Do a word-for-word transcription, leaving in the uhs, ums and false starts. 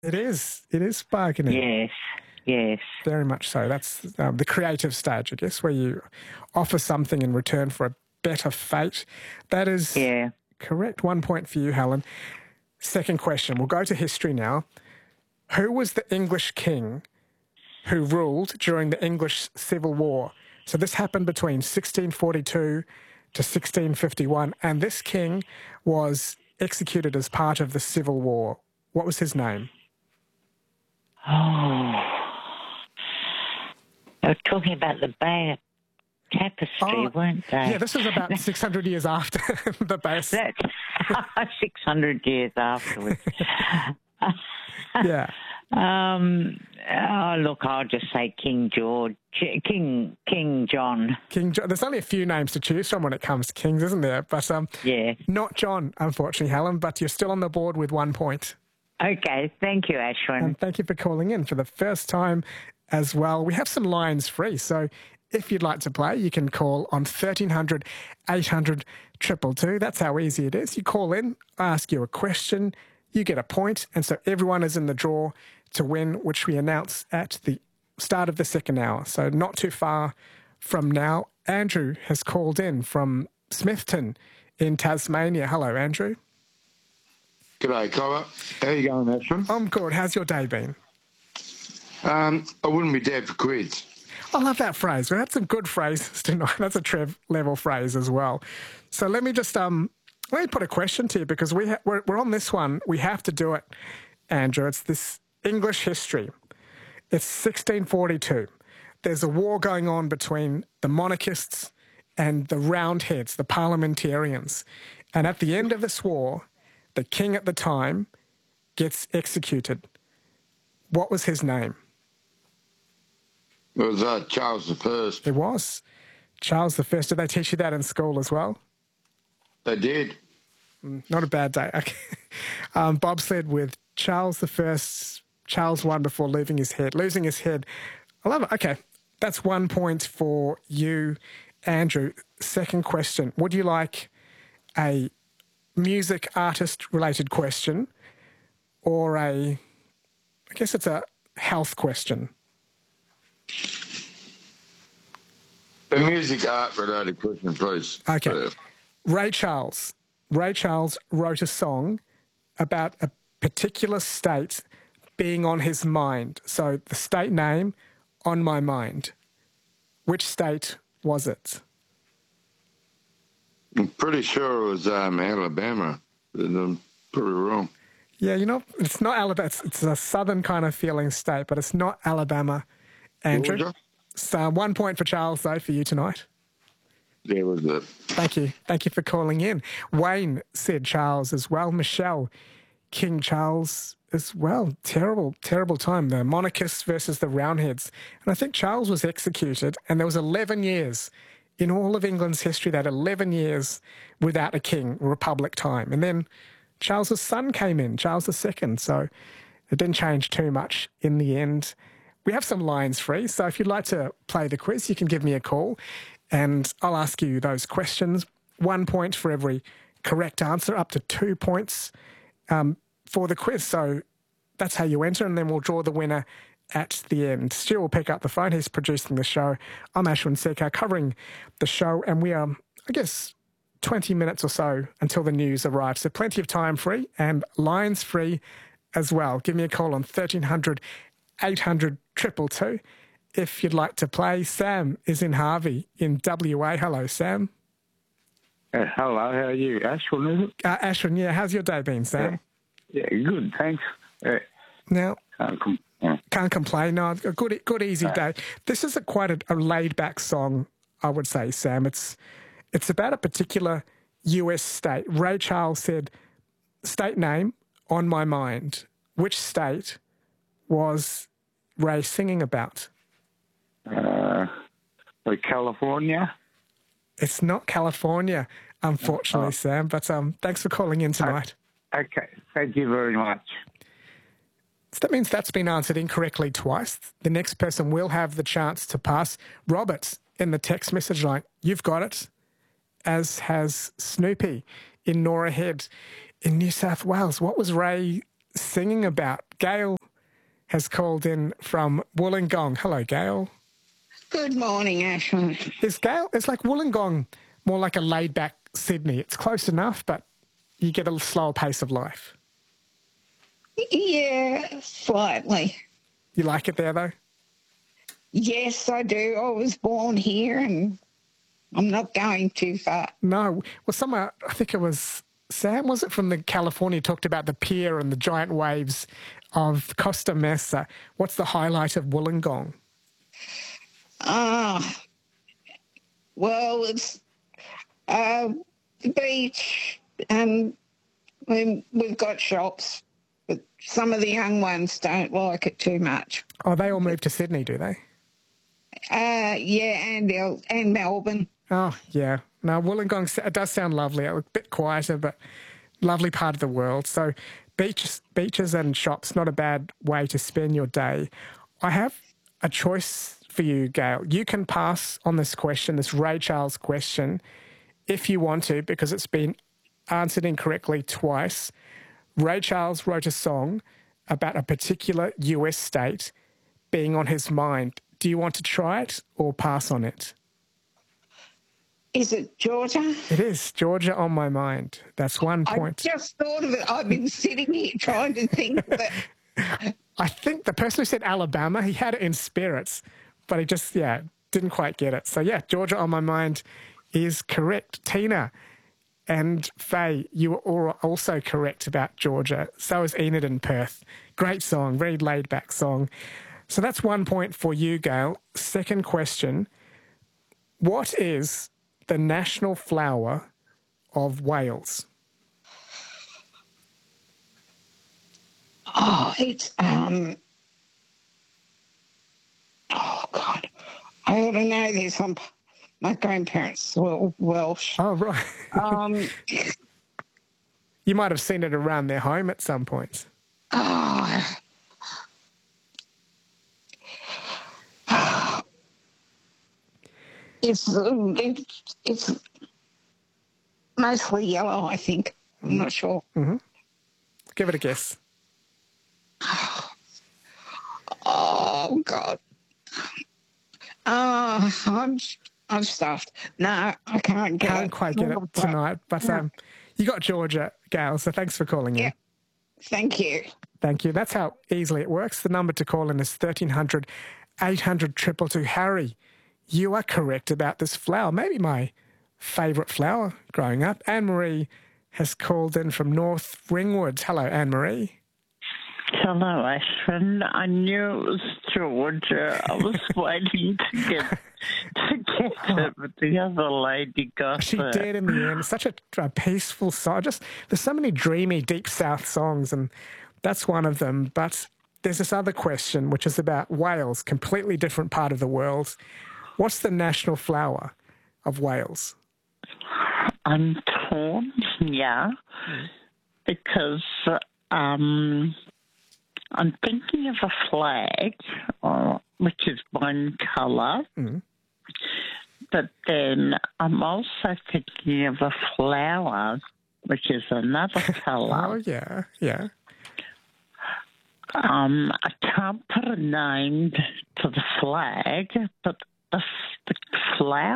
It is. It is bargaining. Yes, yes. Very much so. That's um, the creative stage, I guess, where you offer something in return for a better fate. That is Yeah. correct. One point for you, Helen. Second question. We'll go to history now. Who was the English king who ruled during the English Civil War? So this happened between sixteen forty-two to sixteen fifty-one, and this king was executed as part of the Civil War. What was his name? Oh. They were talking about the Bay of Tapestry, Oh, weren't they? Yeah, this is about six hundred years after the base. That's six hundred years afterwards. Yeah. Um, oh, look, I'll just say King George, King King John. King John. There's only a few names to choose from when it comes to kings, isn't there? But um, Yeah. not John, unfortunately, Helen, but you're still on the board with one point. Okay, thank you, Ashwin. And thank you for calling in for the first time as well. We have some lines free, so if you'd like to play, you can call on thirteen hundred, eight hundred, two two two. That's how easy it is. You call in, I ask you a question, you get a point, and so everyone is in the draw to win, which we announce at the start of the second hour. So not too far from now. Andrew has called in from Smithton in Tasmania. Hello, Andrew. G'day, Cobber. How you going, Ashwin? I'm good. How's your day been? Um, I wouldn't be dead for quids. I love that phrase. We had some good phrases tonight. That's a Trev level phrase as well. So let me just um let me put a question to you, because we ha- we're, we're on this one. We have to do it, Andrew. It's this English history. It's sixteen forty-two. There's a war going on between the monarchists and the Roundheads, the parliamentarians. And at the end of this war, the king at the time gets executed. What was his name? It was uh, Charles the First. It was Charles the First. Did they teach you that in school as well? They did. Mm, not a bad day. Okay. Um, bobsled with Charles the First. Charles won before losing his head. Losing his head. I love it. Okay, that's one point for you, Andrew. Second question. Would you like a music artist related question or a, I guess it's a health question? A music art related question, please. Okay. Uh, Ray Charles. Ray Charles wrote a song about a particular state being on his mind. So the state name, On My Mind. Which state was it? I'm pretty sure it was um, Alabama. But I'm pretty wrong. Yeah, you know, it's not Alabama. It's, it's a southern kind of feeling state, but it's not Alabama, Andrew. Georgia? So one point for Charles, though, for you tonight. There was it. Thank you. Thank you for calling in. Wayne said Charles as well. Michelle, King Charles as well. Terrible, terrible time. The monarchists versus the Roundheads. And I think Charles was executed, and there was eleven years in all of England's history, that eleven years without a king, republic time. And then Charles's son came in, Charles the Second. So it didn't change too much in the end. We have some lines free, so if you'd like to play the quiz, you can give me a call and I'll ask you those questions. One point for every correct answer, up to two points um, for the quiz. So that's how you enter, and then we'll draw the winner at the end. Stu will pick up the phone. He's producing the show. I'm Ashwin Sekar, covering the show, and we are, I guess, twenty minutes or so until the news arrives. So plenty of time free and lines free as well. Give me a call on thirteen hundred, eight hundred, two two two if you'd like to play. Sam is in Harvey in W A. Hello, Sam. Uh, hello, how are you? Ashwin, is it? Uh, Ashwin, yeah. How's your day been, Sam? Yeah, yeah good, thanks. Uh, Now, can't com- yeah. can't complain. No, a good, good, easy day. This is a quite a, a laid-back song, I would say, Sam. It's it's about a particular U S state. Ray Charles said, "State name on my mind." Which state was Ray singing about? Uh, like California? It's not California, unfortunately, Oh. Sam. But um, thanks for calling in tonight. Okay, thank you very much. So that means that's been answered incorrectly twice. The next person will have the chance to pass. Robert in the text message line, you've got it, as has Snoopy in Nora Head in New South Wales. What was Ray singing about. Gail has called in from Wollongong. Hello, Gail. Good morning, Ashwin. Is Gail, it's like Wollongong more like a laid-back Sydney. It's close enough, but you get a slower pace of life. Yeah, slightly. You like it there, though? Yes, I do. I was born here and I'm not going too far. No. Well, somewhere, I think it was Sam, was it, from the California, talked about the pier and the giant waves of Costa Mesa. What's the highlight of Wollongong? Ah, well, it's uh, the beach and we, we've got shops, but some of the young ones don't like it too much. Oh, they all moved to Sydney, do they? Uh, yeah, and El- and Melbourne. Oh, yeah. No, Wollongong, it does sound lovely. A bit quieter, but lovely part of the world. So beaches, beaches and shops, not a bad way to spend your day. I have a choice for you, Gail. You can pass on this question, this Ray Charles question, if you want to, because it's been answered incorrectly twice. Ray Charles wrote a song about a particular U S state being on his mind. Do you want to try it or pass on it? Is it Georgia? It is Georgia on my mind. That's one point. I just thought of it. I've been sitting here trying to think of it. I think the person who said Alabama, he had it in spirits, but he just, yeah, didn't quite get it. So, yeah, Georgia on my mind is correct. Tina and Faye, you were also correct about Georgia. So is Enid in Perth. Great song, very laid-back song. So that's one point for you, Gail. Second question, what is the national flower of Wales? Oh, it's, um, oh, God. I ought to know this. I'm, my grandparents were Welsh. Oh, right. Um, You might have seen it around their home at some point. oh, it's, it's, it's mostly yellow, I think. I'm not sure. Mm-hmm. Give it a guess. Oh, God. Oh, I'm I'm stuffed. No, I can't get Can't it. quite get it tonight, but um, you got Georgia, Gail, so thanks for calling in. Yeah. Thank you. Thank you. That's how easily it works. The number to call in is thirteen hundred, eight hundred, two two two. Harry, you are correct about this flower. Maybe my favourite flower growing up. Anne-Marie has called in from North Ringwood. Hello, Anne-Marie. Hello, Ashwin. I knew it was Georgia. I was waiting to get to get it, but the other lady got She it. did in the end. It's such a, a peaceful song. Just there's so many dreamy, deep South songs, and that's one of them. But there's this other question, which is about Wales, completely different part of the world. What's the national flower of Wales? I'm torn, yeah, because um, I'm thinking of a flag, uh, which is one colour, Mm. but then I'm also thinking of a flower, which is another Oh, colour. yeah, yeah. um, I can't put a name to the flag, but the, the flower